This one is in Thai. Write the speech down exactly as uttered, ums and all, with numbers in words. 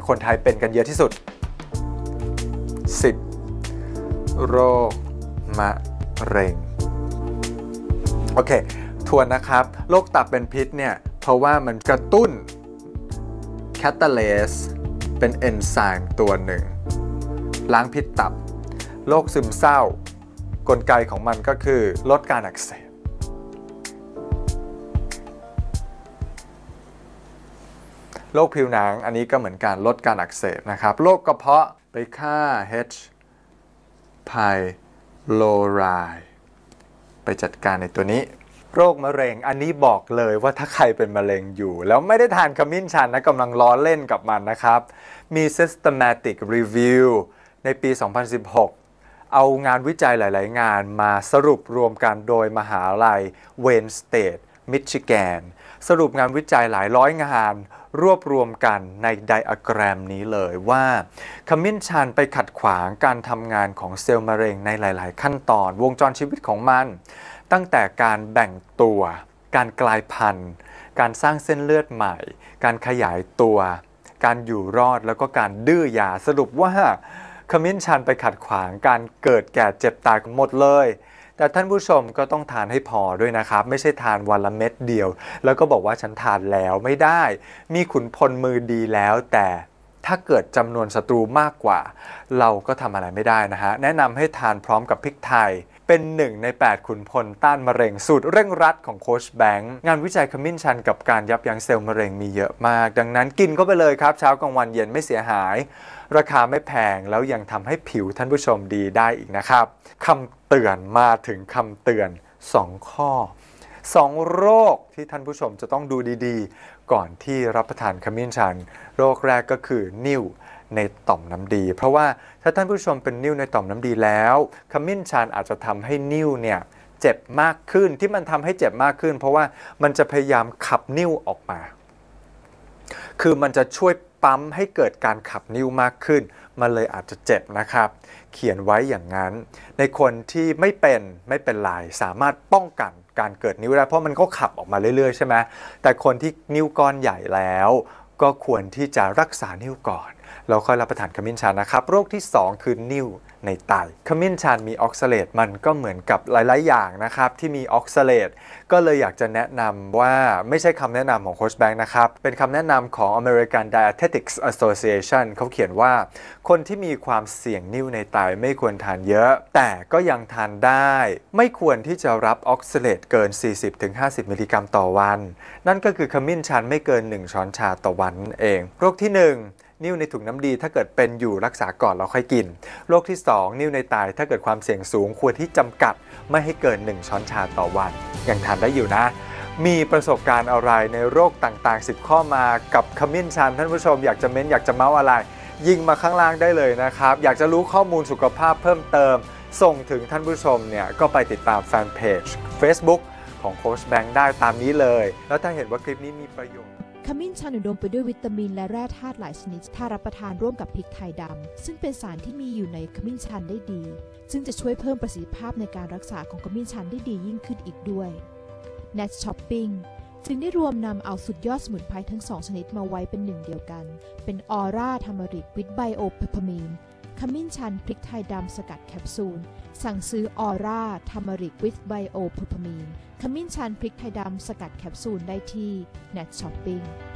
คนไทยเป็นกันเยอะที่สุดสิบโรคมะเร็งโอเคทวนนะครับโรคตับเป็นพิษเนี่ยเพราะว่ามันกระตุ้นแคตาเลสเป็นเอนไซม์ตัวหนึ่งล้างพิษตับโรคซึมเศร้ากลไกของมันก็คือลดการอักเสบโรคผิวหนังอันนี้ก็เหมือนการลดการอักเสบนะครับโรคกระเพาะไปฆ่า H. pylori ไปจัดการในตัวนี้โรคมะเร็งอันนี้บอกเลยว่าถ้าใครเป็นมะเร็งอยู่แล้วไม่ได้ทานขมิ้นชันนะกำลังล้อเล่นกับมันนะครับมี systematic review ในปี สองพันสิบหก เอางานวิจัยหลายๆงานมาสรุปรวมกันโดยมหาลัย Wayne State Michigan สรุปงานวิจัยหลายร้อยงานรวบรวมกันในไดอะแกรมนี้เลยว่าขมิ้นชันไปขัดขวางการทำงานของเซลล์มะเร็งในหลายๆขั้นตอนวงจรชีวิตของมันตั้งแต่การแบ่งตัวการกลายพันธุ์การสร้างเส้นเลือดใหม่การขยายตัวการอยู่รอดแล้วก็การดื้อยาสรุปว่าขมิ้นชันไปขัดขวางการเกิดแก่เจ็บตายหมดเลยแต่ท่านผู้ชมก็ต้องทานให้พอด้วยนะครับไม่ใช่ทานวันละเม็ดเดียวแล้วก็บอกว่าฉันทานแล้วไม่ได้มีขุนพลมือดีแล้วแต่ถ้าเกิดจำนวนศัตรูมากกว่าเราก็ทำอะไรไม่ได้นะฮะแนะนำให้ทานพร้อมกับพริกไทยเป็นหนึ่งในแปดขุนพลต้านมะเร็งสูตรเร่งรัดของโค้ชแบงค์งานวิจัยขมิ้นชันกับการยับยั้งเซลล์มะเร็งมีเยอะมากดังนั้นกินเข้าไปเลยครับเช้ากลางวันเย็นไม่เสียหายราคาไม่แพงแล้วยังทำให้ผิวท่านผู้ชมดีได้อีกนะครับคำเตือนมาถึงคำเตือนสองข้อสองโรคที่ท่านผู้ชมจะต้องดูดีๆก่อนที่รับประทานขมิ้นชันโรคแรกก็คือนิ่วในต่อมน้ำดีเพราะว่าถ้าท่านผู้ชมเป็นนิ่วในต่อมน้ำดีแล้วขมิ้นชันอาจจะทำให้นิ่วเนี่ยเจ็บมากขึ้นที่มันทำให้เจ็บมากขึ้นเพราะว่ามันจะพยายามขับนิ่วออกมาคือมันจะช่วยปั๊มให้เกิดการขับนิ่วมากขึ้นมันเลยอาจจะเจ็บนะครับเขียนไว้อย่างนั้นในคนที่ไม่เป็นไม่เป็นไรสามารถป้องกันการเกิดนิ่วได้เพราะมันก็ขับออกมาเรื่อยๆใช่ไหมแต่คนที่นิ่วก้อนใหญ่แล้วก็ควรที่จะรักษานิ่วก่อนแล้วค่อยรับประทานขมิ้นชันนะครับโรคที่สองคือนิ่วในไตขมิ้นชันมีออกซาเลตมันก็เหมือนกับหลายๆอย่างนะครับที่มีออกซาเลตก็เลยอยากจะแนะนำว่าไม่ใช่คำแนะนำของโค้ชแบงค์นะครับเป็นคำแนะนำของ American Dietetics Association เขาเขียนว่าคนที่มีความเสี่ยงนิ่วในไตไม่ควรทานเยอะแต่ก็ยังทานได้ไม่ควรที่จะรับออกซาเลตเกิน สี่สิบถึงห้าสิบ มิลลิกรัมต่อวันนั่นก็คือขมิ้นชันไม่เกินหนึ่งช้อนชาต่อวันนั่นเองโรคที่หนึ่งนิ่วในถุงน้ำดีถ้าเกิดเป็นอยู่รักษาก่อนแล้วค่อยกินโรคที่สองนิ่วในไตถ้าเกิดความเสี่ยงสูงควรที่จำกัดไม่ให้เกินหนึ่งช้อนชาต่อวันยังทานได้อยู่นะมีประสบการณ์อะไรในโรคต่างๆสิบข้อมากับขมิ้นชันท่านผู้ชมอยากจะเม้นอยากจะเมาส์อะไรยิงมาข้างล่างได้เลยนะครับอยากจะรู้ข้อมูลสุขภาพเพิ่มเติมส่งถึงท่านผู้ชมเนี่ยก็ไปติดตามแฟนเพจ Facebook ของโค้ชแบงค์ได้ตามนี้เลยแล้วถ้าเห็นว่าคลิปนี้มีประโยชน์ขมิ้นชันอุดมไปด้วยวิตามินและแร่ธาตุหลายชนิดถ้ารับประทานร่วมกับพริกไทยดำซึ่งเป็นสารที่มีอยู่ในขมิ้นชันได้ดีซึ่งจะช่วยเพิ่มประสิทธิภาพในการรักษาของขมิ้นชันได้ดียิ่งขึ้นอีกด้วย Net Shopping จึงได้รวมนำเอาสุดยอดสมุนไพรทั้งสองชนิดมาไว้เป็นหนึ่งเดียวกันเป็นออร่าทามาริกวิตไบโอเพปามีนขมิ้นชันพริกไทยดำสกัดแคปซูลสั่งซื้อออร่าทามาริกวิตไบโอเพปามีนขมิ้นชันพริกไทยดำสกัดแคปซูลได้ที่ Net Shopping